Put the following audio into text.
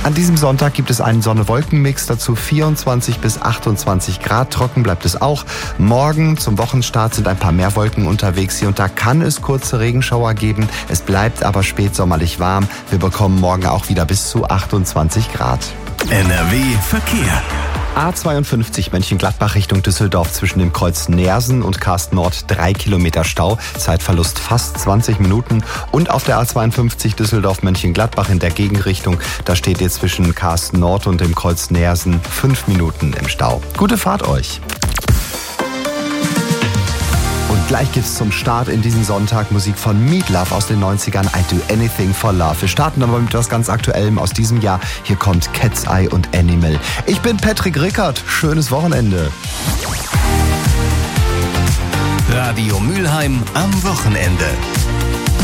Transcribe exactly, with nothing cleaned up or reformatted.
An diesem Sonntag gibt es einen Sonne-Wolken-Mix, dazu vierundzwanzig bis achtundzwanzig Grad, trocken bleibt es auch. Morgen zum Wochenstart sind ein paar mehr Wolken unterwegs. Hier und da kann es kurze Regenschauer geben. Es bleibt aber spätsommerlich warm. Wir bekommen morgen auch wieder bis zu achtundzwanzig Grad. N R W Verkehr. A zweiundfünfzig Mönchengladbach Richtung Düsseldorf zwischen dem Kreuz Neersen und Karst Nord drei Kilometer Stau, Zeitverlust fast zwanzig Minuten. Und auf der A zweiundfünfzig Düsseldorf Mönchengladbach in der Gegenrichtung, da steht ihr zwischen Karst Nord und dem Kreuz Neersen fünf Minuten im Stau. Gute Fahrt euch! Und gleich gibt's zum Start in diesen Sonntag Musik von Meat Love aus den neunzigern, I Do Anything for Love. Wir starten aber mit etwas ganz Aktuellem aus diesem Jahr. Hier kommt Cat's Eye und Animal. Ich bin Patrick Rickert. Schönes Wochenende. Radio Mülheim am Wochenende.